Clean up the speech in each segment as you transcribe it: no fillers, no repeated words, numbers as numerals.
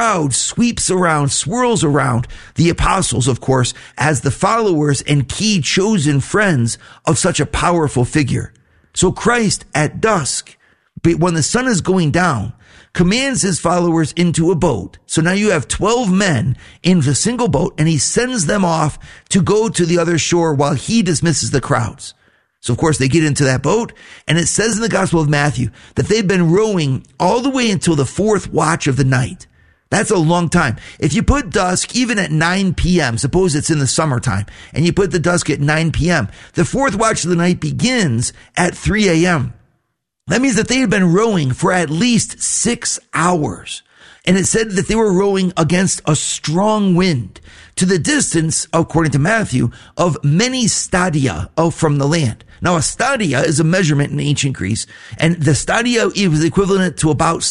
crowd sweeps around, swirls around the apostles, of course, as the followers and key chosen friends of such a powerful figure. So Christ at dusk, when the sun is going down, commands his followers into a boat. So now you have 12 men in a single boat, and he sends them off to go to the other shore while he dismisses the crowds. So of course they get into that boat, and it says in the Gospel of Matthew that they've been rowing all the way until the 4th watch of the night. That's a long time. If you put dusk even at 9 p.m., suppose it's in the summertime, and you put the dusk at 9 p.m., the 4th watch of the night begins at 3 a.m. That means that they had been rowing for at least 6 hours. And it said that they were rowing against a strong wind to the distance, according to Matthew, of many stadia from the land. Now, a stadia is a measurement in ancient Greece, and the stadia was equivalent to about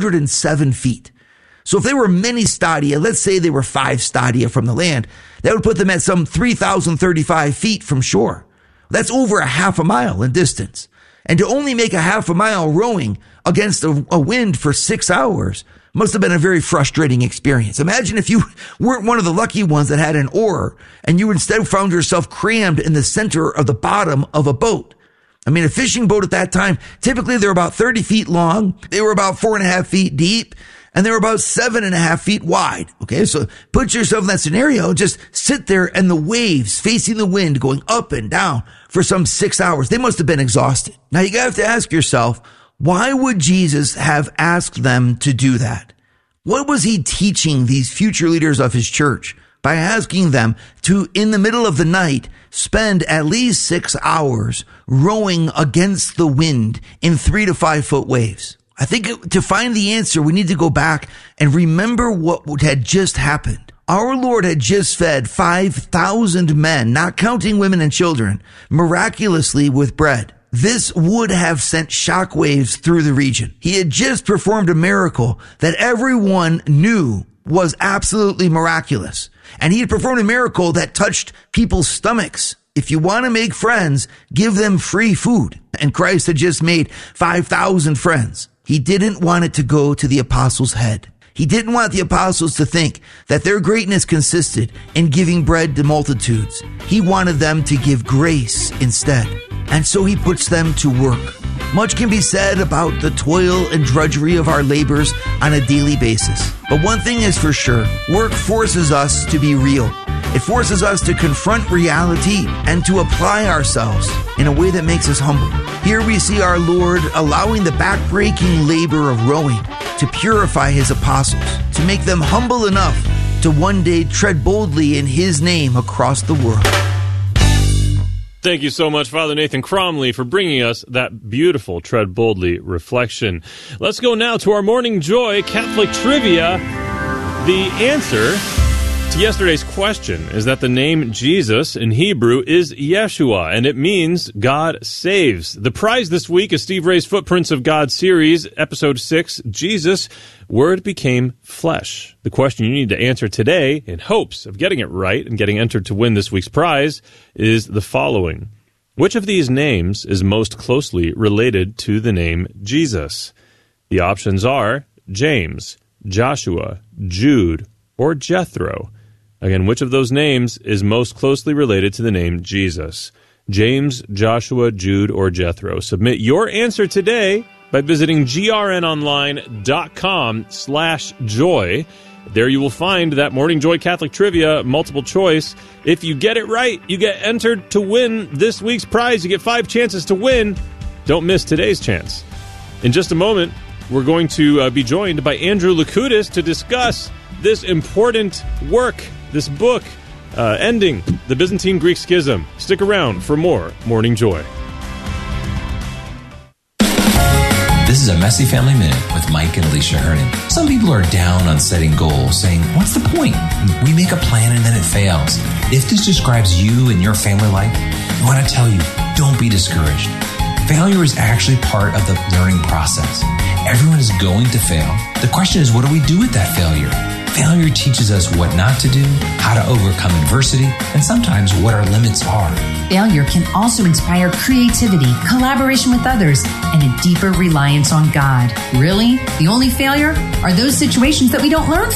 607 feet. So if they were many stadia, let's say they were 5 stadia from the land, that would put them at some 3,035 feet from shore. That's over a half a mile in distance. And to only make a half a mile rowing against a wind for 6 hours must have been a very frustrating experience. Imagine if you weren't one of the lucky ones that had an oar and you instead found yourself crammed in the center of the bottom of a boat. I mean, a fishing boat at that time, typically they're about 30 feet long. They were about 4.5 feet deep, and they were about 7.5 feet wide. Okay, so put yourself in that scenario. Just sit there and the waves facing the wind going up and down for some 6 hours. They must have been exhausted. Now you have to ask yourself, why would Jesus have asked them to do that? What was he teaching these future leaders of his church by asking them to, in the middle of the night, spend at least 6 hours rowing against the wind in 3 to 5 foot waves? I think to find the answer, we need to go back and remember what had just happened. Our Lord had just fed 5,000 men, not counting women and children, miraculously with bread. This would have sent shockwaves through the region. He had just performed a miracle that everyone knew was absolutely miraculous. And he had performed a miracle that touched people's stomachs. If you want to make friends, give them free food. And Christ had just made 5,000 friends. He didn't want it to go to the apostles' head. He didn't want the apostles to think that their greatness consisted in giving bread to multitudes. He wanted them to give grace instead. And so he puts them to work. Much can be said about the toil and drudgery of our labors on a daily basis. But one thing is for sure, work forces us to be real. It forces us to confront reality and to apply ourselves in a way that makes us humble. Here we see our Lord allowing the backbreaking labor of rowing to purify his apostles, to make them humble enough to one day tread boldly in his name across the world. Thank you so much, Father Nathan Cromley, for bringing us that beautiful Tread Boldly reflection. Let's go now to our Morning Joy Catholic Trivia. The answer to yesterday's question is that the name Jesus in Hebrew is Yeshua, and it means God saves. The prize this week is Steve Ray's Footprints of God series, Episode 6, Jesus, Word Became Flesh. The question you need to answer today, in hopes of getting it right and getting entered to win this week's prize, is the following. Which of these names is most closely related to the name Jesus? The options are James, Joshua, Jude, or Jethro. Again, which of those names is most closely related to the name Jesus? James, Joshua, Jude, or Jethro? Submit your answer today by visiting grnonline.com/joy. There you will find that Morning Joy Catholic Trivia multiple choice. If you get it right, you get entered to win this week's prize. You get 5 chances to win. Don't miss today's chance. In just a moment, we're going to be joined by Andrew Loukoutis to discuss this important work, this book, Ending the Byzantine Greek Schism. Stick around for more Morning Joy. This is a Messy Family Minute with Mike and Alicia Hernon. Some people are down on setting goals, saying, what's the point? We make a plan and then it fails. If this describes you and your family life, I want to tell you, don't be discouraged. Failure is actually part of the learning process. Everyone is going to fail. The question is, what do we do with that failure? Failure teaches us what not to do, how to overcome adversity, and sometimes what our limits are. Failure can also inspire creativity, collaboration with others, and a deeper reliance on God. Really? The only failure are those situations that we don't learn